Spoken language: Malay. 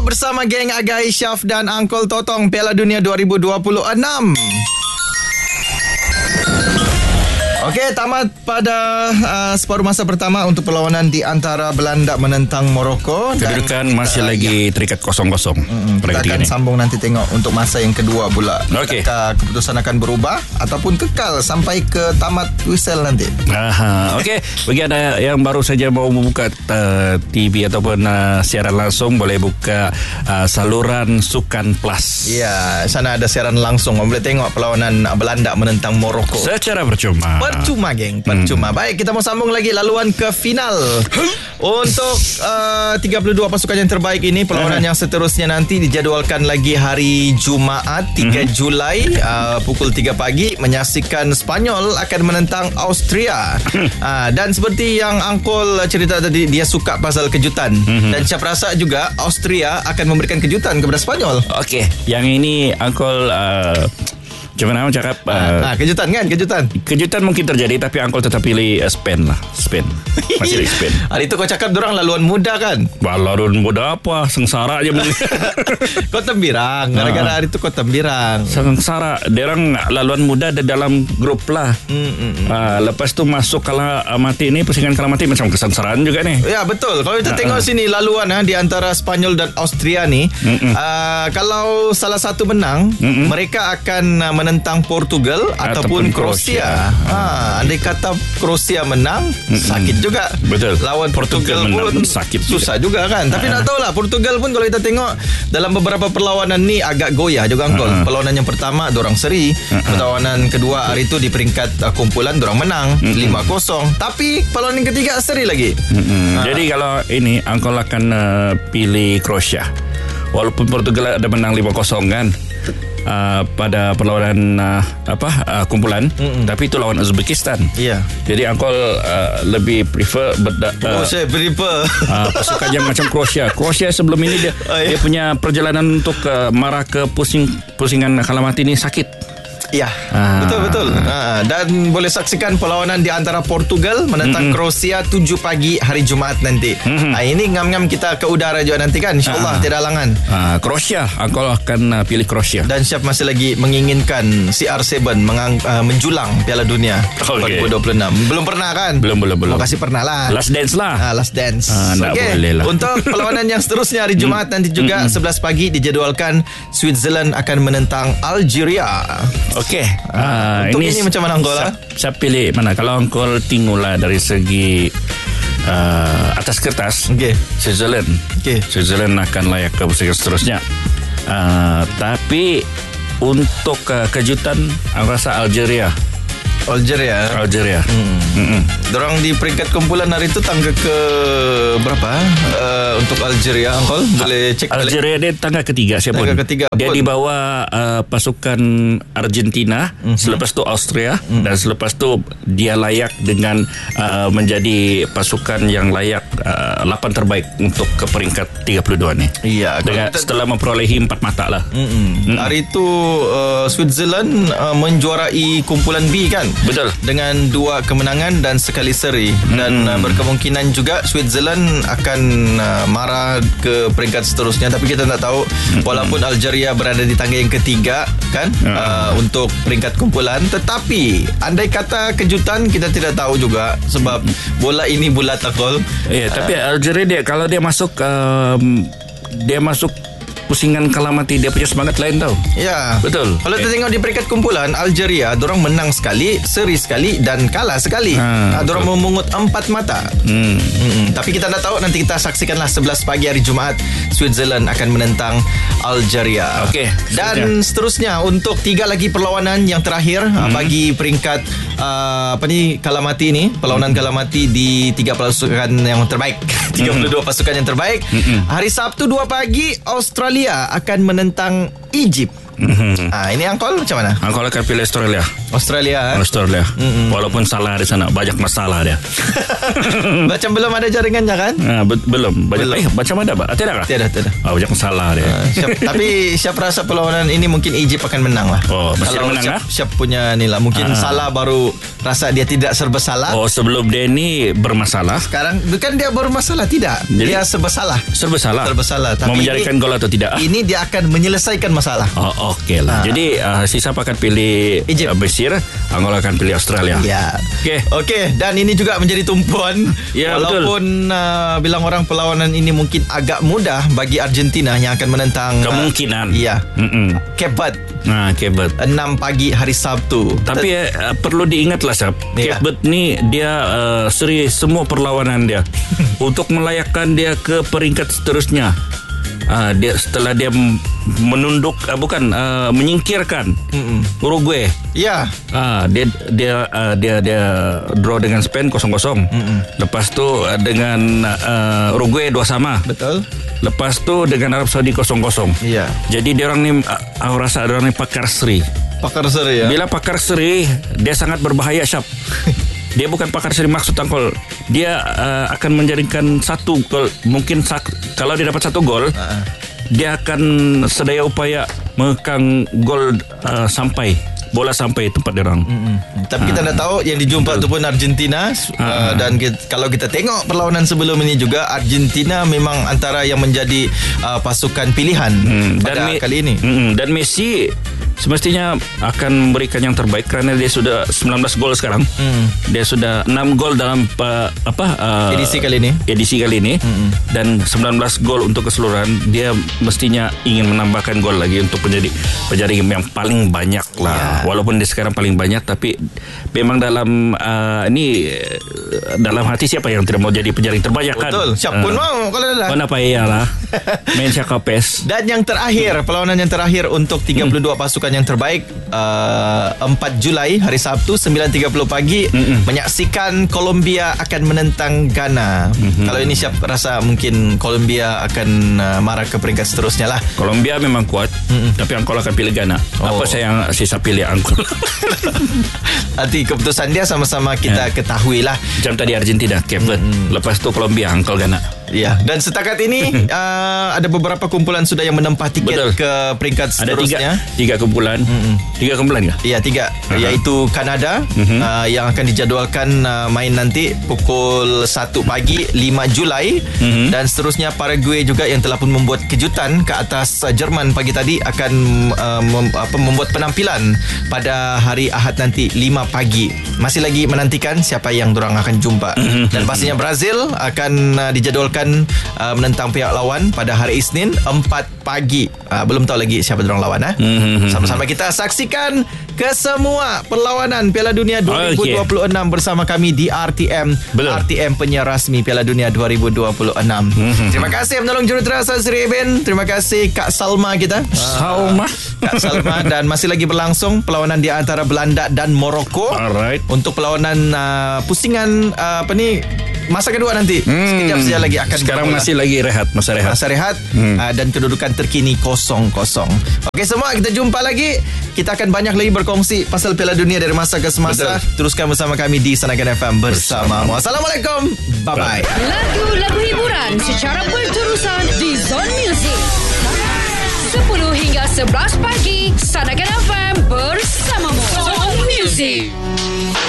bersama geng Agai, Syaf dan Uncle Totong Piala Dunia 2026. Okey, tamat pada separuh masa pertama untuk perlawanan di antara Belanda menentang Morocco. Kedudukan masih lagi terikat 0-0. Kita akan sambung nanti tengok untuk masa yang kedua pula. Okey. Keputusan akan berubah ataupun kekal sampai ke tamat whistle nanti. Okey, bagi anda yang baru saja mau membuka TV ataupun siaran langsung, boleh buka saluran Sukan Plus. Ya, sana ada siaran langsung. Boleh tengok perlawanan Belanda menentang Morocco secara percuma. Percuma, geng. Percuma. Baik, kita mau sambung lagi laluan ke final. Untuk 32 pasukan yang terbaik ini, perlawanan yang seterusnya nanti dijadualkan lagi hari Jumaat 3 Julai pukul 3 pagi, menyaksikan Spanyol akan menentang Austria. Dan seperti yang Angkol cerita tadi, dia suka pasal kejutan. Dan saya rasa juga Austria akan memberikan kejutan kepada Spanyol. Okey, yang ini Angkol macam mana cakap? Kejutan kan? Kejutan mungkin terjadi, tapi Angkol tetap pilih Spain lah. Spain. Masih di Spain. Hari itu kau cakap dorang laluan muda kan? Laluan muda apa? Sengsara aja mungkin. Kau tembirang. Gara-gara hari itu kau tembirang. Sengsara. Derang laluan muda ada dalam grup lah. Lepas tu masuk kalah mati ni, pusingan kalah mati macam kesengsaraan juga nih. Ya, betul. Kalau kita tengok sini laluan di antara Spanyol dan Austria ni, kalau salah satu menang, mereka akan menentang Portugal ataupun Kroasia. Andai kata Kroasia menang, sakit juga. Betul. Lawan Portugal pun sakit susah juga kan. Tapi nak tahulah, Portugal pun kalau kita tengok dalam beberapa perlawanan ni agak goyah juga, Angkol. Perlawanan yang pertama dorang seri, perlawanan kedua hari itu di peringkat kumpulan dorang menang 5-0. Tapi perlawanan ketiga seri lagi. Jadi kalau ini Angkol akan pilih Kroasia. Walaupun Portugal ada menang 5-0 kan. Pada perlawanan kumpulan, tapi itu lawan Uzbekistan. Iya. Jadi Angkol lebih prefer saya prefer pasukan yang macam Kroasia. Kroasia sebelum ini dia punya perjalanan untuk marah ke pusingan kalah mati ni sakit. Ya, betul. Dan boleh saksikan perlawanan di antara Portugal menentang Kroasia 7 pagi hari Jumaat nanti. Ini ngam-ngam kita ke udara juga nanti kan, InsyaAllah tiada halangan. Kroasia, Angkol akan pilih Kroasia. Dan Syaf masih lagi menginginkan CR7 menjulang Piala Dunia 2026. Belum pernah kan? Belum. Mau kasih pernah lah. Last dance lah. Last dance. Okay. Boleh lah. Untuk perlawanan yang seterusnya hari Jumaat nanti juga 11 pagi dijadualkan Switzerland akan menentang Algeria. Okey. Untuk ini macam mana Angkol lah? Saya pilih mana? Kalau Angkol tinggulah dari segi atas kertas, Switzerland. Switzerland akan layak ke pusingan seterusnya. Tapi untuk kejutan, aku rasa Algeria. Dorang di peringkat kumpulan hari itu tangga ke berapa? Untuk Algeria, Angkol boleh cek. Algeria dia tangga ketiga siapa? Dia di bawah pasukan Argentina, selepas tu Austria, dan selepas tu dia layak dengan menjadi pasukan yang layak 8 terbaik untuk ke peringkat 32 ni. Iya, setelah memperolehi 4 mata lah. Hari itu Switzerland menjuarai kumpulan B kan? Betul. Dengan 2 kemenangan dan sekali seri. Dan berkemungkinan juga Switzerland akan marah ke peringkat seterusnya. Tapi kita tak tahu. Walaupun Algeria berada di tangga yang ketiga kan, untuk peringkat kumpulan, tetapi andai kata kejutan, kita tidak tahu juga. Sebab bola ini bulat, Angkol. Tapi Algeria kalau dia masuk pusingan kalah mati, dia punya semangat lain tau. Ya, betul. Kalau kita tengok di peringkat kumpulan, Algeria dorang menang sekali, seri sekali dan kalah sekali. Dorang memungut 4 mata. Tapi kita tak tahu, nanti kita saksikanlah 11 pagi hari Jumaat Switzerland akan menentang Algeria. Dan seterusnya untuk 3 lagi perlawanan yang terakhir bagi peringkat kalah mati ni, perlawanan kalah mati di 3 pasukan yang terbaik. 32 pasukan yang terbaik. Hari Sabtu 2 pagi Australia akan menentang Egypt. Ini Angkol macam mana? Angkol akan pilih Australia. Australia. Walaupun salah di sana, banyak masalah dia. Macam belum ada jaringannya kan? Belum. Macam ada pak? Tidak kah? Tidak. Banyak masalah dia. Tapi siap rasa perlawanan ini mungkin Egypt akan menang lah. Masih kalau menang lah. Siap punya ni lah. Mungkin Salah baru rasa dia tidak serba salah. Sebelum dia ni bermasalah. Sekarang bukan dia bermasalah, tidak. Dia serba salah. Serba salah. Tapi mau menjadikan gol atau tidak? Ini dia akan menyelesaikan masalah. Okey lah. Jadi si siapa akan pilih Egypt. Mesir, Angola akan pilih Australia. Ya. Okey. Dan ini juga menjadi tumpuan. Ya, walaupun bilang orang perlawanan ini mungkin agak mudah bagi Argentina yang akan menentang kemungkinan. Ya. Cape Verde. Cape Verde 6 pagi hari Sabtu. Tapi perlu diingatlah Sab, Cape Verde ni dia seri semua perlawanan dia untuk melayakkan dia ke peringkat seterusnya. Dia setelah dia menunduk menyingkirkan Uruguay. Ya. Dia draw dengan Spain 0-0. Lepas tu dengan Uruguay 2-2. Betul. Lepas tu dengan Arab Saudi 0-0. Ya. Jadi dia orang ni aku rasa dia orang ni pakar seri. Pakar seri ya. Bila pakar seri, dia sangat berbahaya Syab. Dia bukan pakar seri maksud Angkol. Dia akan menjaringkan satu gol. Mungkin kalau dia dapat satu gol, dia akan sedaya upaya mengekang gol sampai bola sampai tempat dia orang. Tapi kita dah tahu yang dijumpa tu pun Argentina. Dan kalau kita tengok perlawanan sebelum ini juga, Argentina memang antara yang menjadi pasukan pilihan pada kali ini. Dan Messi semestinya akan memberikan yang terbaik kerana dia sudah 19 gol sekarang. Dia sudah 6 gol dalam edisi kali ini. Dan 19 gol untuk keseluruhan. Dia mestinya ingin menambahkan gol lagi untuk menjadi penjaring yang paling banyak lah. Walaupun dia sekarang paling banyak, tapi memang dalam dalam hati siapa yang tidak mau jadi penjaring terbanyak kan? Betul. Siapa pun mau kalau dah. Kenapa iyalah. Main Syakopes. Dan yang terakhir, perlawanan yang terakhir untuk 32 pasukan yang terbaik 4 Julai hari Sabtu 9.30 pagi menyaksikan Colombia akan menentang Ghana. Kalau ini siap rasa mungkin Colombia akan marah ke peringkat seterusnya lah. Colombia memang kuat, tapi Angkol akan pilih Ghana. Apa saya pilih Angkol? Nanti keputusan dia sama-sama kita ketahui lah. Macam tadi Argentina, Cape Verde. Lepas tu Colombia, Angkol Ghana. Ya, dan setakat ini ada beberapa kumpulan sudah yang menempah tiket ke peringkat seterusnya. Ada tiga kumpulan. 3 kumpulan kah? Ya, 3. Iaitu Kanada yang akan dijadwalkan main nanti pukul 1 pagi 5 Julai. Dan seterusnya Paraguay juga yang telah pun membuat kejutan ke atas Jerman pagi tadi akan membuat penampilan pada hari Ahad nanti 5 pagi. Masih lagi menantikan siapa yang dorang akan jumpa. Dan pastinya Brazil akan dijadwalkan menentang pihak lawan pada hari Isnin 4 pagi. Belum tahu lagi siapa dorang lawan. Sama-sama kita saksikan kesemua perlawanan Piala Dunia 2026 bersama kami di RTM. RTM penyiar rasmi Piala Dunia 2026. Terima kasih penolong juruterasa Sri Eben. Terima kasih Kak Salma kita. Kak Salma. Dan masih lagi berlangsung perlawanan di antara Belanda dan Morocco. Untuk perlawanan pusingan masa kedua nanti. Sekejap saja lagi akan sekarang masih lagi rehat. Masa rehat. Dan kedudukan terkini 0-0. Okey semua, kita jumpa lagi. Kita akan banyak lagi berkongsi pasal Piala Dunia dari masa ke semasa. Teruskan bersama kami di Sanagan FM bersamamu. Assalamualaikum. Bye-bye. Lagu-lagu hiburan secara berterusan di Zone Music 10 hingga 11 pagi. Sanagan FM bersamamu. Zone Music.